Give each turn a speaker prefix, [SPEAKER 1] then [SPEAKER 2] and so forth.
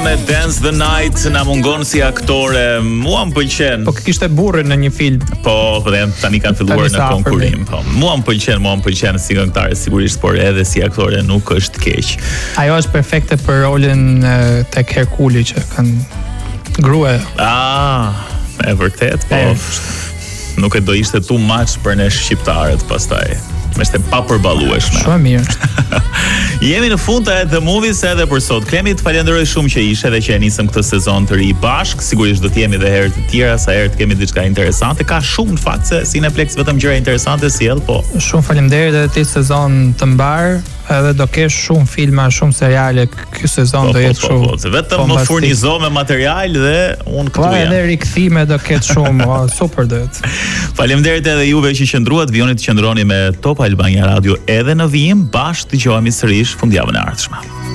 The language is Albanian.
[SPEAKER 1] me Dance the Night na mungon si aktore. Mua m'pëlqen.
[SPEAKER 2] Po kishte burrin në një film.
[SPEAKER 1] Po, dhe tani kanë filluar në konkurrim. Po, mua m'pëlqen si këngëtare sigurisht, por edhe si aktore nuk është keq.
[SPEAKER 2] Ajo është perfekte për rolin tek Herkuli që kanë grua.
[SPEAKER 1] E vërtet, po. Nuk e do ishte too much për ne shqiptarët pastaj. Është pa përballueshme.
[SPEAKER 2] Shumë mirë.
[SPEAKER 1] Jemi në fund të The Movies edhe për sot. Klemi, të falenderoj shumë që ishe dhe që e nisëm këtë sezon të ri bashk. Sigurisht do të jemi edhe herë të tjera, sa herë të kemi diçka interesante. Ka shumë në fakt se Cineplex vetëm gjëra interesante sjell, po.
[SPEAKER 2] Shumë faleminderit edhe ti sezon të mbar. Edhe do kesh shumë filma, shumë seriale ky sezon do jetë shumë.
[SPEAKER 1] Vetëm më furnizo me material dhe unë këtu jam.
[SPEAKER 2] Edhe rikthime do ketë shumë, super do jetë.
[SPEAKER 1] Faleminderit edhe juve që qëndruat, vjoni të qëndroni me Top Albania Radio edhe në vijim, bashkë dëgjohemi sërish fundjavën e ardhshme.